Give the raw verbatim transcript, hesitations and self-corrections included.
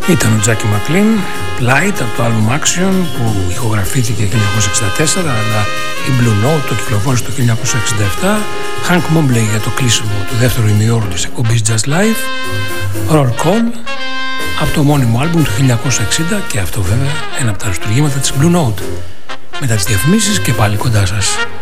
Ήταν ο Τζάκι Μακλίν, Light από το album Action που ηχογραφήθηκε χίλια εννιακόσια εξήντα τέσσερα, αλλά η Blue Note το κυκλοφόρησε το χίλια εννιακόσια εξήντα επτά. Hank Mobley για το κλείσιμο του δεύτερου ημιώρου της εκπομπής Just Live. Roll Call από το μόνιμο album του χίλια εννιακόσια εξήντα, και αυτό βέβαια ένα από τα αριστουργήματα της Blue Note. Μετά τις διαφημίσεις και πάλι κοντά σας.